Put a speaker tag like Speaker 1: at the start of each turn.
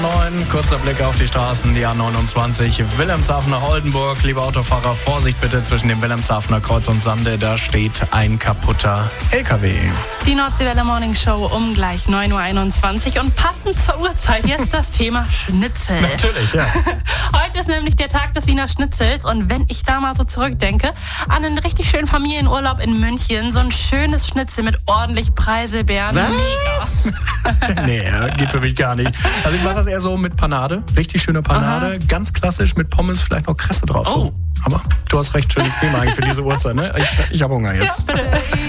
Speaker 1: 9, kurzer Blick auf die Straßen, die A29, Wilhelmshaven nach Oldenburg. Liebe Autofahrer, Vorsicht bitte zwischen dem Wilhelmshavener Kreuz und Sande, da steht ein kaputter LKW.
Speaker 2: Die Nordseewelle Morning Show um gleich 9.21 Uhr und passend zur Uhrzeit jetzt das Thema Schnitzel.
Speaker 1: Natürlich, ja.
Speaker 2: Heute ist nämlich der Tag des Wiener Schnitzels und wenn ich da mal so zurückdenke an einen richtig schönen Familienurlaub in München, so ein schönes Schnitzel mit ordentlich Preiselbeeren.
Speaker 1: Was? Mega. Nee, geht für mich gar nicht. Also ich mache das eher so mit Panade, richtig schöne Panade, ganz klassisch mit Pommes, vielleicht noch Kresse drauf. So. Aber du hast recht, schönes Thema eigentlich für diese Uhrzeit, ne? Ich habe Hunger jetzt.
Speaker 2: Ja, bitte.